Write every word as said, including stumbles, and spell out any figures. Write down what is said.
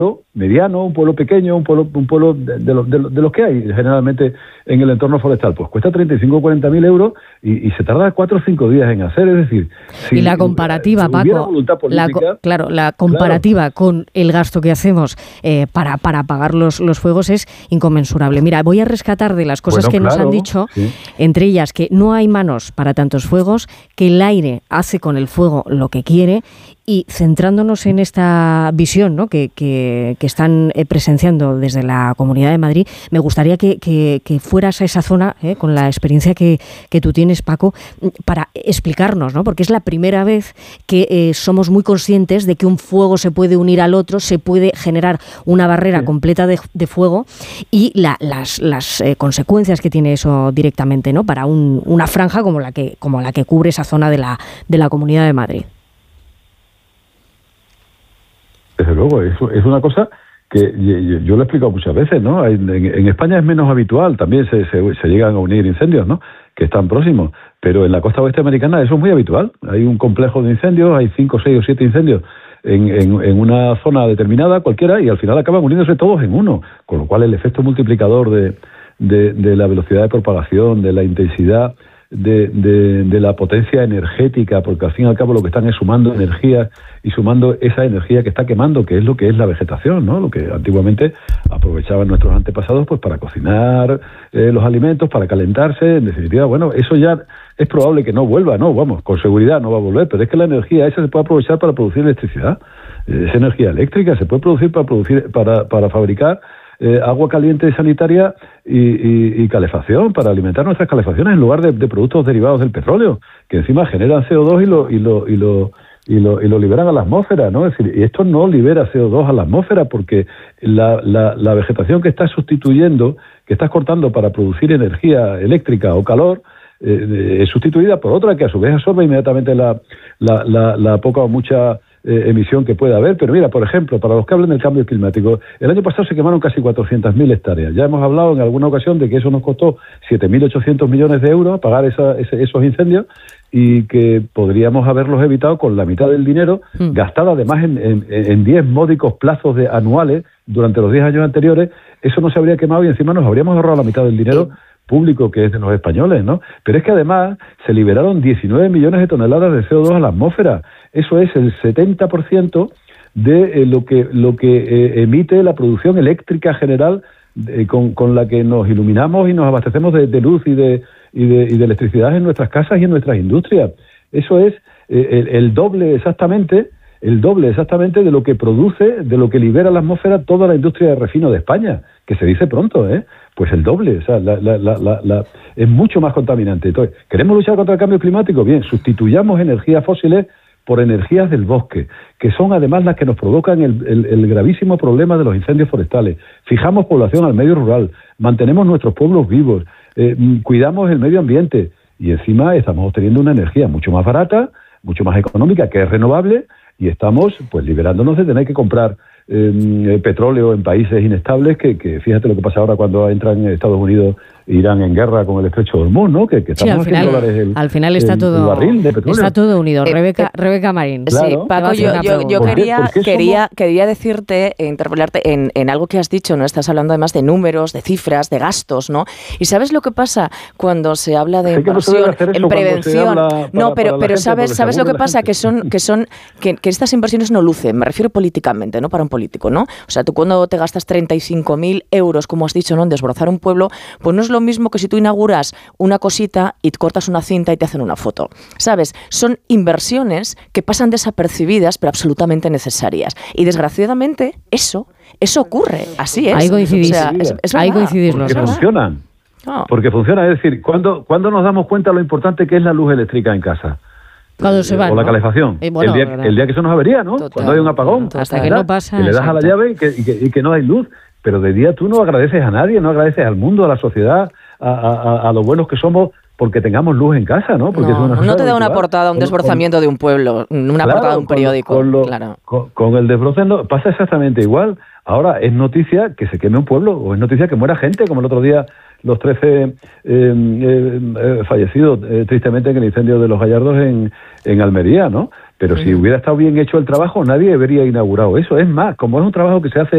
mediano, un pueblo pequeño, un pueblo, un pueblo de, de, los, de, los, de los que hay generalmente en el entorno forestal, pues cuesta treinta y cinco o cuarenta mil euros y, y se tarda cuatro o cinco días en hacer, es decir... Si y la comparativa, Paco, política, la, claro, la comparativa claro. con el gasto que hacemos eh, para, para apagar los, los fuegos es inconmensurable. Mira, voy a rescatar de las cosas bueno, que claro, nos han dicho, sí. entre ellas que no hay manos para tantos fuegos, que el aire hace con el fuego lo que quiere. Y centrándonos en esta visión, ¿no?, que, que, que están eh, presenciando desde la Comunidad de Madrid, me gustaría que, que, que fueras a esa zona, eh, con la experiencia que, que tú tienes, Paco, para explicarnos, ¿no?, porque es la primera vez que eh, somos muy conscientes de que un fuego se puede unir al otro, se puede generar una barrera sí. completa de, de fuego y la, las, las eh, consecuencias que tiene eso directamente, ¿no?, para un, una franja como la que como la que cubre esa zona de la de la Comunidad de Madrid. Desde luego, es, es una cosa que yo, yo lo he explicado muchas veces, ¿no? En, en España es menos habitual, también se, se, se llegan a unir incendios, ¿no?, que están próximos, pero en la costa oeste americana eso es muy habitual. Hay un complejo de incendios, hay cinco, seis o siete incendios en, en, en una zona determinada, cualquiera, y al final acaban uniéndose todos en uno, con lo cual el efecto multiplicador de, de, de la velocidad de propagación, de la intensidad, De, de, de la potencia energética, porque al fin y al cabo lo que están es sumando energía y sumando esa energía que está quemando, que es lo que es la vegetación, ¿no? Lo que antiguamente aprovechaban nuestros antepasados pues para cocinar eh, los alimentos, para calentarse, en definitiva, bueno, eso ya es probable que no vuelva, no, vamos, con seguridad no va a volver, pero es que la energía esa se puede aprovechar para producir electricidad, eh, esa energía eléctrica se puede producir para producir para, para fabricar Eh, agua caliente sanitaria y, y, y calefacción, para alimentar nuestras calefacciones en lugar de, de productos derivados del petróleo, que encima generan C O dos y lo, y lo, y lo, y lo, y lo liberan a la atmósfera, ¿no? Es decir, y esto no libera C O dos a la atmósfera porque la, la, la vegetación que estás sustituyendo, que estás cortando para producir energía eléctrica o calor, eh, es sustituida por otra que a su vez absorbe inmediatamente la, la, la, la poca o mucha Eh, emisión que pueda haber. Pero mira, por ejemplo, para los que hablan del cambio climático, el año pasado se quemaron casi cuatrocientas mil hectáreas. Ya hemos hablado en alguna ocasión de que eso nos costó siete mil ochocientos millones de euros pagar esa, ese, esos incendios y que podríamos haberlos evitado con la mitad del dinero mm. gastado además en, en, en diez módicos plazos de anuales durante los diez años anteriores. Eso no se habría quemado y encima nos habríamos ahorrado la mitad del dinero sí. público que es de los españoles, ¿no? Pero es que además se liberaron diecinueve millones de toneladas de C O dos a la atmósfera. Eso es el setenta por ciento de eh, lo que lo que eh, emite la producción eléctrica general eh, con, con la que nos iluminamos y nos abastecemos de, de luz y de, y de y de electricidad en nuestras casas y en nuestras industrias. Eso es eh, el, el doble exactamente, el doble exactamente de lo que produce, de lo que libera la atmósfera toda la industria de refino de España, que se dice pronto, ¿eh? Pues el doble, o sea, la, la, la, la, la, es mucho más contaminante. Entonces, ¿queremos luchar contra el cambio climático? Bien, sustituyamos energías fósiles por energías del bosque, que son además las que nos provocan el, el, el gravísimo problema de los incendios forestales. Fijamos población al medio rural, mantenemos nuestros pueblos vivos, eh, cuidamos el medio ambiente y encima estamos obteniendo una energía mucho más barata, mucho más económica, que es renovable, y estamos pues liberándonos de tener que comprar eh, petróleo en países inestables, que, que fíjate lo que pasa ahora cuando entran Estados Unidos e Irán en guerra con el estrecho de Hormuz, ¿no? Que, que sí, al final, el, al final está, el, todo, el barril de petróleo. Está todo unido. Eh, Rebeca, eh, Rebeca Marín. Claro. Sí, Paco, yo, yo, yo quería, quería, quería decirte, eh, interpelarte en, en algo que has dicho, ¿no? Estás hablando además de números, de cifras, de gastos, ¿no? ¿Y sabes lo que pasa cuando se habla de inversión no en prevención? Para, no, pero, pero sabes, sabes lo que pasa, que son, que son, que, que estas inversiones no lucen, me refiero políticamente, ¿no? Para un político, ¿no? O sea, tú cuando te gastas treinta y cinco mil euros, como has dicho, ¿no? En desbrozar un pueblo, pues no es lo mismo que si tú inauguras una cosita y cortas una cinta y te hacen una foto, ¿sabes? Son inversiones que pasan desapercibidas, pero absolutamente necesarias. Y desgraciadamente, eso, eso ocurre. Así es. Ahí coincidís. O sea, es, es Ahí coincidís los dos. Porque funcionan. Oh. Porque funciona. Es decir, ¿cuándo, ¿cuándo nos damos cuenta de lo importante que es la luz eléctrica en casa? Cuando se va, o la ¿no? calefacción. Eh, bueno, el, día, el día que eso nos avería, ¿no? Total, cuando hay un apagón. Hasta que no pasa. Que le das exacto. a la llave y que, y, que, y que no hay luz. Pero de día tú no agradeces a nadie, no agradeces al mundo, a la sociedad, a, a, a lo buenos que somos porque tengamos luz en casa, ¿no? Porque no, es una no te da una portada, un desbrozamiento con, de un pueblo, una claro, portada de un periódico. Con, con, lo, claro. con, con el desbroce no, pasa exactamente igual. Ahora, es noticia que se queme un pueblo o es noticia que muera gente, como el otro día los trece eh, eh, fallecidos eh, tristemente en el incendio de los Gallardos en, en Almería, ¿no? Pero sí. si hubiera estado bien hecho el trabajo, nadie habría inaugurado eso. Es más, como es un trabajo que se hace